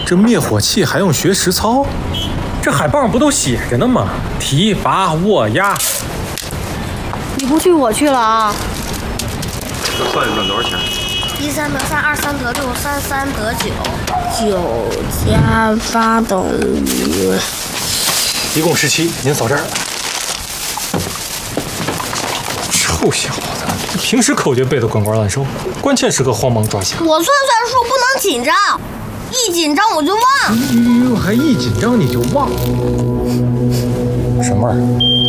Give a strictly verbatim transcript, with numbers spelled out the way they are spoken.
这灭火器还用学实操？ 这海报不都写着呢吗？提拔握压。 你不去我去了啊！ 这算一算多少钱？ 一三得三，二三得六，三三得九， 九加八等于一共十七。您扫这儿。臭小子，平时口诀背得滚瓜烂熟，关键时刻慌忙抓瞎。 我算算数不能紧张，一紧张我就忘。 哟，还一紧张你就忘？ 什么味儿？